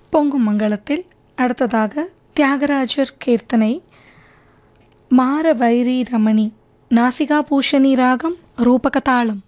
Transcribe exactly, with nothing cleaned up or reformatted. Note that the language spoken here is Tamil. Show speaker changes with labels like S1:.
S1: பொங்கும் மங்களத்தில் அடுத்ததாக தியாகராஜர் கீர்த்தனை மார வைரி ரமணி நாசிகா பூஷணி ராகம் ரூபகதாளம்.